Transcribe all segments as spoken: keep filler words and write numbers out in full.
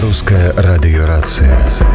Русская радиорация.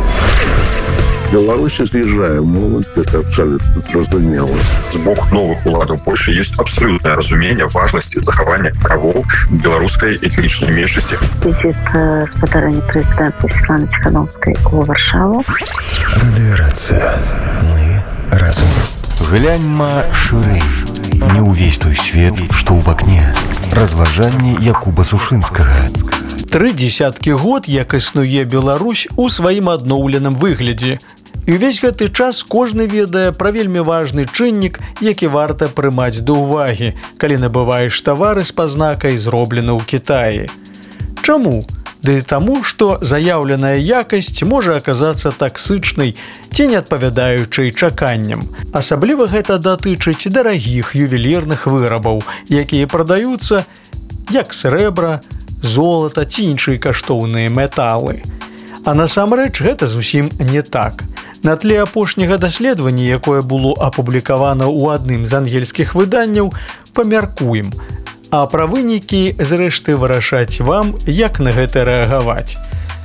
В Беларуси з'язджае моладзь, это абсолютно зразумела. З боку новых уладаў Польши есть абсолютное разумение важности захавання правоў беларускай этнічнай меншасці. Визит с подарунком президента Светланы Тихановской в Варшаву. Радиорация. Мы разум. Гляньма шырэй. Не ўвесь той свет, што ў вакне. Разважанні Якуба Сушынскага. Тры дзесяткі год, як існуе Беларусь у сваім адноўленым выглядзе. І ўвесь гэты час кожны ведае пра вельмі важны чыннік, які варта прымаць да ўвагі, калі набываеш тавары з пазнакай зроблены ў Кітаі. Чаму? Ды да таму, што заяўленая якасць можа аказацца таксычнай ці не адпавядаючай чаканням. Асабліва гэта датычыць дарагіх ювелірных вырабаў, якія прадаюцца як срэбра, золата ці іншыя каштоўныя металы. А насамрэч гэта зусім не так. На тле апошняга даследавання, якое было апублікавана ў адным з ангельскіх выданняў, памяркуем, а пра вынікі зрэшты вырашаць вам, як на гэта рэагаваць.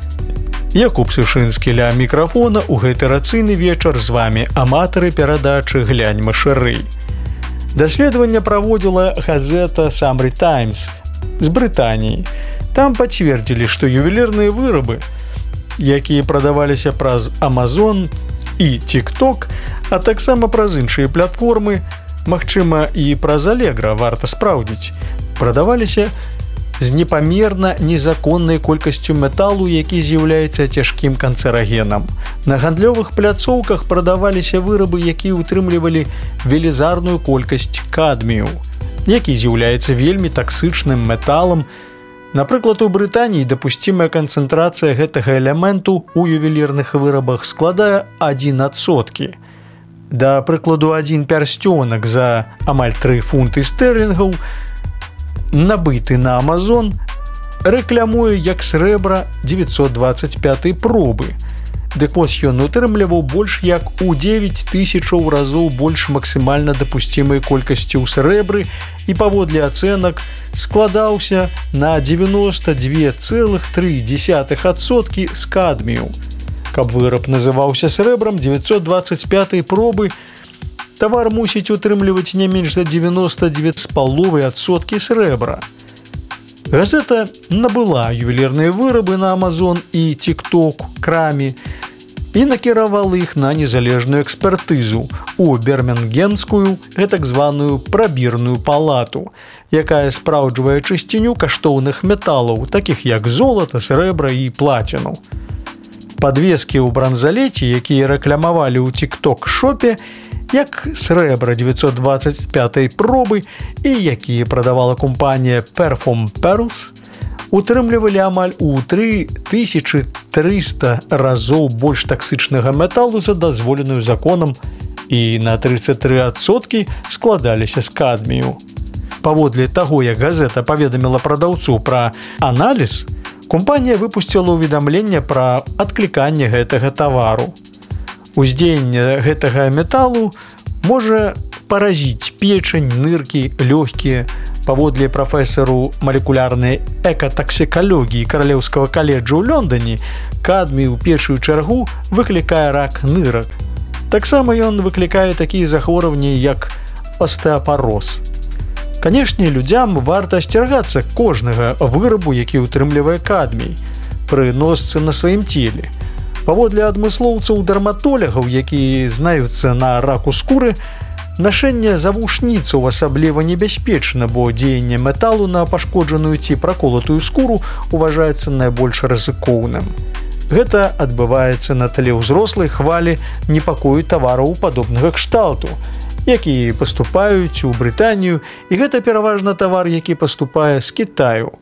Якуб Сушынскі ля мікрафона ў гэты рацыйны вечар з вамі аматары перадачы «Гляньма шырэй». Даследаванне праводзіла газета «Самры Таймс» з Брытаніі. Там пацвердзілі, што ювелірныя вырабы, якія прадаваліся праз Amazon і TikTok, а таксама праз іншыя платформы, магчыма, і праз Allegro, варта спраўдзіць, прадаваліся з непамерна незаконнай колькасцю металу, які з'яўляецца цяжкім канцэрагенам. На гандлёвых пляцоўках прадаваліся вырабы, якія ўтрымлівалі велізарную колькасць кадмію, які з'яўляецца вельмі таксычным металам. Напрыклад, у Брытаніі дапусцімая канцэнтрацыя гэтага элементу ў ювелірных вырабах складае адзін адсоткі. Да прыкладу, адзін пярсцёнак за амаль тры фунты стэрлінгаў, набыты на Amazon, рэклямуе як срэбра дзевяцьсот дваццаць пятай пробы. Дык вось ён утрымліваў больш як у дзевяць тысячаў разоў больш максімальна дапусцімай колькасці ў срэбры і паводле ацэнак складаўся на дзевяноста два цэлых тры дзесятых адсоткі з кадмію. Каб выраб называўся срэбрам дзевяцьсот дваццаць пятай пробы, тавар мусіць утрымліваць не менш за дзевяноста два з паловай адсоткі срэбра. Газета набыла ювелірныя вырабы на Amazon і TikTok крамі і накіравала іх на незалежную экспертызу у Бірмінгемскую, гэтак званую прабірную палату, якая спраўджвае чысціню каштоўных металаў, такіх як золата, срэбра і плаціну. Падвескі ў бранзалеце, якія рэкламавалі ў TikTok-шопе, як срэбра дзевяцьсот дваццаць пятай пробы і якія прадавала кампанія Perfume Pearls, утрымлівалі амаль у тры тысячы трыста разоў больш таксычнага металу за дазволеную законам і на трыццаць тры адсоткі складаліся з кадмію. Паводле таго, як газета паведаміла прадаўцу пра аналіз, кампанія выпусціла ўведамленне пра адкліканне гэтага тавару. Уздзеянне гэтага металу можа паразіць печань, ныркі, лёгкія. Паводле прафесару малекулярнай экатаксікалогіі Каралеўскага каледжа ў Лондоне, кадмій у першую чаргу выклікае рак нырак. Таксама ён выклікае такія захворванні, як остеапароз. Канешне, людзям варта асцерагацца кожнага вырабу, які ўтрымлівае кадмій, пры носцы на сваім целе. Паводле адмыслоўцаў-дэрматолегаў, якія знаюцца на раку скуры, нашэнне завушніцаў асабліва небяспечна, бо дзеянне металу на пашкоджаную ці праколатую скуру ўважаецца найбольш рызыкоўным. Гэта адбываецца на тле ўзрослай хвалі непакою тавараў падобнага кшталту, якія паступаюць у Брытанію, і гэта пераважна тавар, які паступае з Кітаю.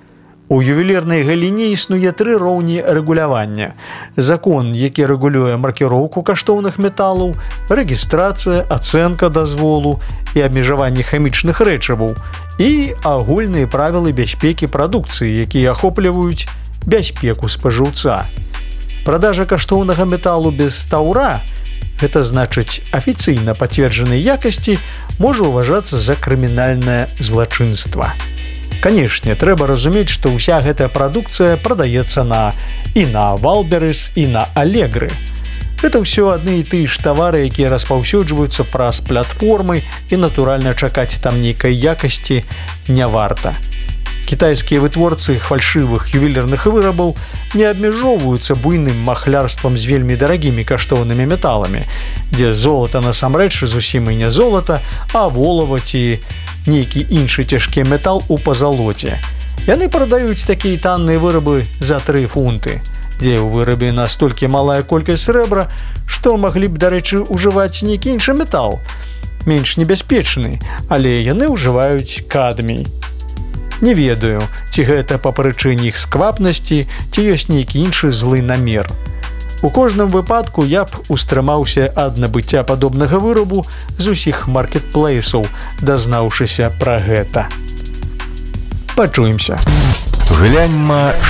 У ювелірнай галіне існуе тры роўні рэгулявання. Закон, які рэгулюе маркіроўку каштоўных металаў, рэгістрацыя, ацэнка дазволу і абмежаванне хімічных рэчываў і агульныя правілы бяспекі прадукцыі, якія ахопліваюць бяспеку спажыўца. Прадажа каштоўнага металу без таўра, гэта значыць афіцыйна пацверджанай якасці, можа ўважацца за крымінальнае злачынства. Канешне, трэба разумець, што ўся гэтая прадукцыя прадаецца на і на Валберес, і на Алегры. Гэта ўсё адны і тыя ж тавары, якія распаўсюджваюцца праз платформы, і, натуральна, чакаць там нейкай якасці не варта. Кітайскія вытворцы фальшывых ювелірных вырабаў не абмяжоўваюцца буйным махлярствам з вельмі дарагімі каштоўнымі металамі, дзе золата насамрэч зусім і не золата, а волава ці нейкі іншы цяжкі метал у пазалоце. Яны прадаюць такія танныя вырабы за тры фунты, дзе ў вырабе настолькі малая колькасць срэбра, што маглі б, дарэчы, ужываць нейкі іншы метал, менш небяспечны, але яны ўжываюць кадмій. Не ведаю, ці гэта па прычыне іх сквапнасці, ці ёсць нейкі іншы злы намер. У кожным выпадку я б устрымаўся ад набыцця падобнага вырабу з усіх маркетплейсаў, дазнаўшыся пра гэта. Пачуемся. Гляньма